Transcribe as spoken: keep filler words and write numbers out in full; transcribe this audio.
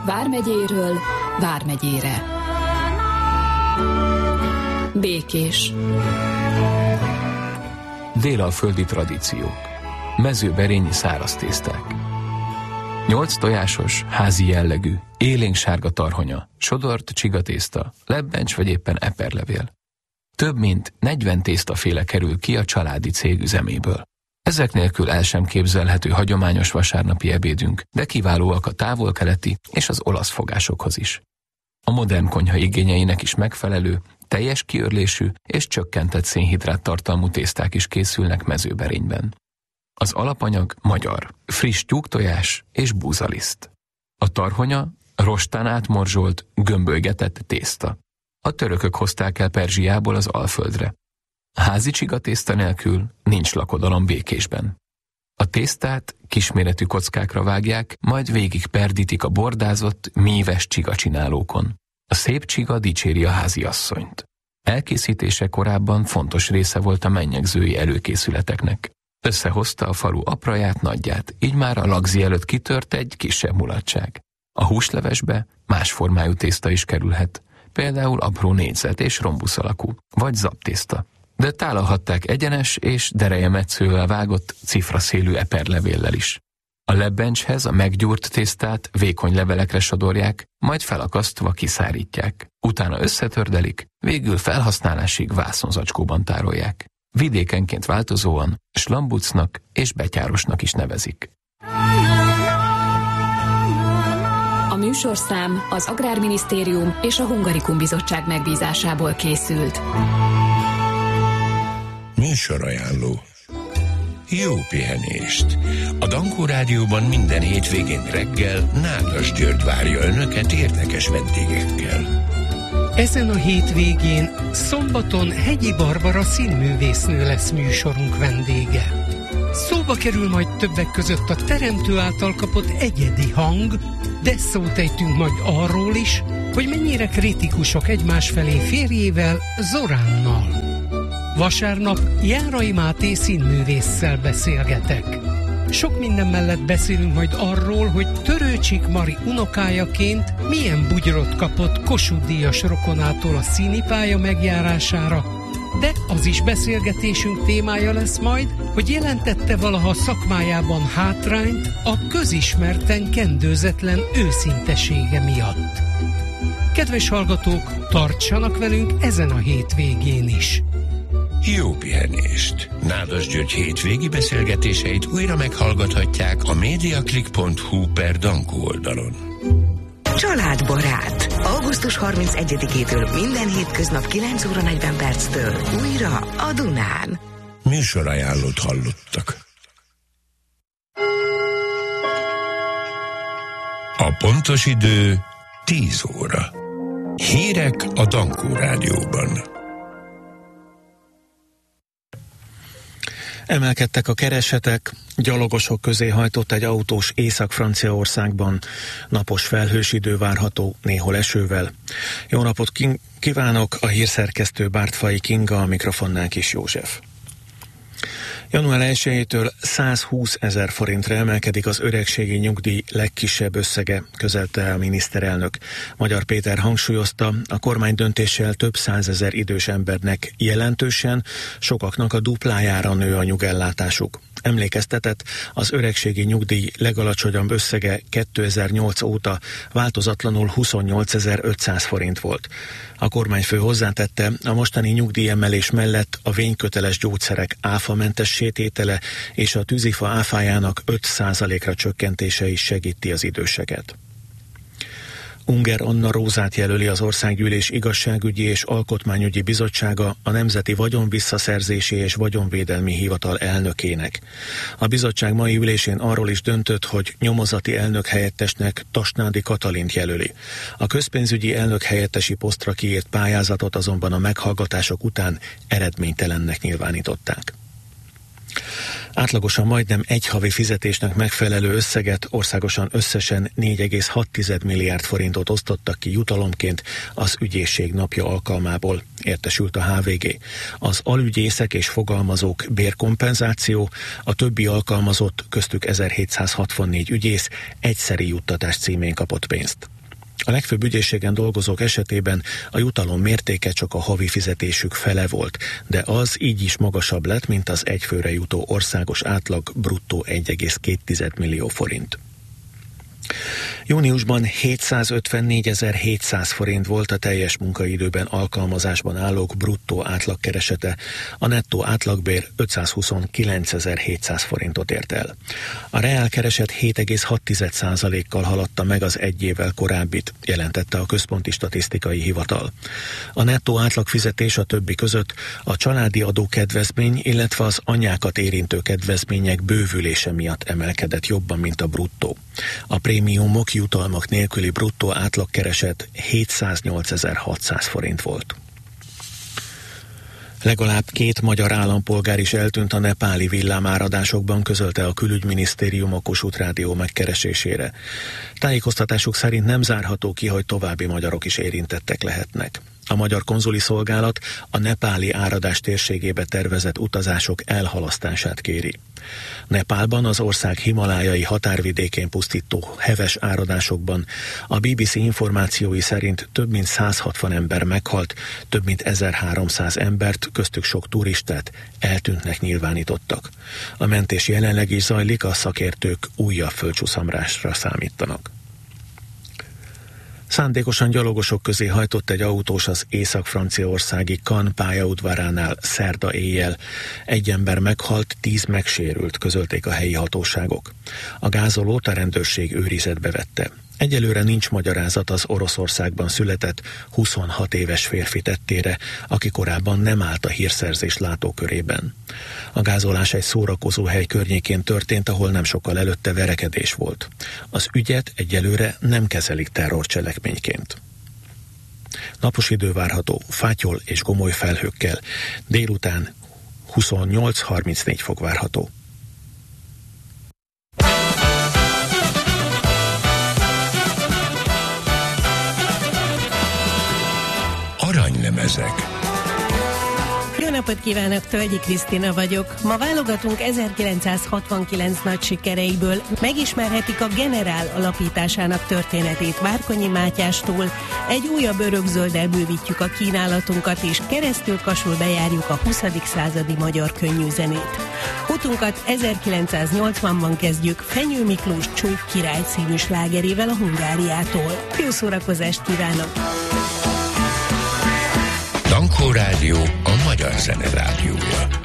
Vármegyéről Vármegyére. Békés. Délalföldi tradíciók. Mezőberényi száraz tészták. Nyolc tojásos, házi jellegű, élénksárga tarhonya, sodort csigatészta, lebbencs vagy éppen eperlevél. Több mint negyven tésztaféle kerül ki a családi cég üzeméből. Ezek nélkül el sem képzelhető hagyományos vasárnapi ebédünk, de kiválóak a távol-keleti és az olasz fogásokhoz is. A modern konyha igényeinek is megfelelő, teljes kiörlésű és csökkentett szénhidrát tartalmú tészták is készülnek mezőberényben. Az alapanyag magyar, friss tyúktojás és búzaliszt. A tarhonya rostán átmorzsolt, gömbölygetett tészta. A törökök hozták el Perzsiából az Alföldre. A házi csigatészta nélkül nincs lakodalom Békésben. A tésztát kisméretű kockákra vágják, majd végig perdítik a bordázott, míves csigacsinálókon. A szép csiga dicséri a háziasszonyt. Elkészítése korábban fontos része volt a mennyegzői előkészületeknek. Összehozta a falu apraját, nagyját, így már a lagzi előtt kitört egy kisebb mulatság. A húslevesbe más formájú tészta is kerülhet, például apró négyzet és rombusz alakú, vagy zabtészta. De tálalhatták egyenes és derejemetszővel vágott cifraszélű eperlevéllel is. A lebbencshez a meggyúrt tésztát vékony levelekre sodorják, majd felakasztva kiszárítják. Utána összetördelik, végül felhasználásig vászonzacskóban tárolják. Vidékenként változóan slambucnak és betyárosnak is nevezik. A műsorszám az Agrárminisztérium és a Hungarikum Bizottság megbízásából készült. Műsorajánló. Jó pihenést! A Dankó Rádióban minden hétvégén reggel Nádas György várja önöket érdekes vendégekkel. Ezen a hétvégén szombaton Hegyi Barbara színművésznő lesz műsorunk vendége. Szóba kerül majd többek között a teremtő által kapott egyedi hang, de szót ejtünk majd arról is, hogy mennyire kritikusok egymás felé férjével, Zoránnal. Vasárnap Járai Máté színművésszel beszélgetek. Sok minden mellett beszélünk majd arról, hogy Törőcsik Mari unokájaként milyen bugyrot kapott Kossuth-díjas rokonától a színipálya megjárására, de az is beszélgetésünk témája lesz majd, hogy jelentette valaha szakmájában hátrányt a közismerten kendőzetlen őszintesége miatt. Kedves hallgatók, tartsanak velünk ezen a hétvégén is! Jó pihenést! Nádas György hétvégi beszélgetéseit újra meghallgathatják a mediaclick pont hu per Dankó oldalon. Családbarát. augusztus harmincegyedikétől minden hétköznap kilenc óra negyven perctől újra a Dunán. Műsorajánlót hallottak. A pontos idő tíz óra. Hírek a Dankó Rádióban. Emelkedtek a keresetek, gyalogosok közé hajtott egy autós Észak-Franciaországban, napos felhős idő várható, néhol esővel. Jó napot kívánok, a hírszerkesztő Bártfai Kinga, a mikrofonnál Kis József. január elsejétől százhúsz ezer forintra emelkedik az öregségi nyugdíj legkisebb összege, közölte a miniszterelnök. Magyar Péter hangsúlyozta, a kormány döntéssel több százezer idős embernek jelentősen, sokaknak a duplájára nő a nyugellátásuk. Emlékeztetett, az öregségi nyugdíj legalacsonyabb összege kétezer-nyolc óta változatlanul huszonnyolcezer-ötszáz forint volt. A kormányfő hozzátette, a mostani nyugdíjemelés mellett a vényköteles gyógyszerek áfamentes tétele és a tűzifa áfájának öt százalékra csökkentése is segíti az időseket. Unger Anna Rózát jelöli az Országgyűlés Igazságügyi és Alkotmányügyi Bizottsága a Nemzeti Vagyonvisszaszerzési és Vagyonvédelmi Hivatal elnökének. A bizottság mai ülésén arról is döntött, hogy nyomozati elnök helyettesnek Tasnádi Katalint jelöli. A közpénzügyi elnök helyettesi posztra kiírt pályázatot azonban a meghallgatások után eredménytelennek nyilvánították. Átlagosan majdnem egy havi fizetésnek megfelelő összeget, országosan összesen négy egész hat milliárd forintot osztottak ki jutalomként az ügyészség napja alkalmából, értesült a há vé gé. Az alügyészek és fogalmazók bérkompenzáció, a többi alkalmazott, köztük ezerhétszázhatvannégy ügyész egyszeri juttatás címén kapott pénzt. A legfőbb ügyészségen dolgozók esetében a jutalom mértéke csak a havi fizetésük fele volt, de az így is magasabb lett, mint az egyfőre jutó országos átlag bruttó egy egész két millió forint. Júniusban hétszázötvennégyezer-hétszáz forint volt a teljes munkaidőben alkalmazásban állók bruttó átlagkeresete, a nettó átlagbér ötszázhuszonkilencezer-hétszáz forintot ért el. A reálkereset hét egész hat százalékkal haladta meg az egy évvel korábbit, jelentette a Központi Statisztikai Hivatal. A nettó átlagfizetés a többi között a családi adókedvezmény, illetve az anyákat érintő kedvezmények bővülése miatt emelkedett jobban, mint a bruttó. A prémiumok, jutalmak nélküli bruttó átlagkereset hétszáznyolcezer-hatszáz forint volt. Legalább két magyar állampolgár is eltűnt a nepáli villámáradásokban, közölte a Külügyminisztérium a Kossuth Rádió megkeresésére. Tájékoztatásuk szerint nem zárható ki, hogy további magyarok is érintettek lehetnek. A Magyar Konzuli Szolgálat a nepáli áradás térségébe tervezett utazások elhalasztását kéri. Nepálban az ország himalájai határvidékén pusztító heves áradásokban a bé bé cé információi szerint több mint száz hatvan ember meghalt, több mint ezerháromszáz embert, köztük sok turistát eltűntnek nyilvánítottak. A mentés jelenleg is zajlik, a szakértők újabb földcsúszamlásra számítanak. Szándékosan gyalogosok közé hajtott egy autós az észak-franciaországi Cannes pályaudvaránál szerda éjjel. Egy ember meghalt, tíz megsérült, közölték a helyi hatóságok. A gázolót a rendőrség őrizetbe vette. Egyelőre nincs magyarázat az Oroszországban született huszonhat éves férfi tettére, aki korábban nem állt a hírszerzés látókörében. A gázolás egy szórakozóhely környékén történt, ahol nem sokkal előtte verekedés volt. Az ügyet egyelőre nem kezelik terrorcselekményként. Napos idő várható, fátyol és gomoly felhőkkel. Délután huszonnyolc-harmincnégy fok várható. Aranylemezek. Jó napot kívánok, Tölgyi Krisztina vagyok. Ma válogatunk ezerkilencszázhatvankilenc nagy sikereiből. Megismerhetik a Generál alapításának történetét Várkonyi Mátyástól. Egy újabb örökzölddel bővítjük a kínálatunkat, és keresztül kasul bejárjuk a huszadik századi magyar könnyűzenét. Utunkat ezerkilencszáznyolcvanban kezdjük Fenyő Miklós Csók király című slágerével a Hungáriától. Jó szórakozást kívánok! Dankó Rádió, a magyar zene rádiója.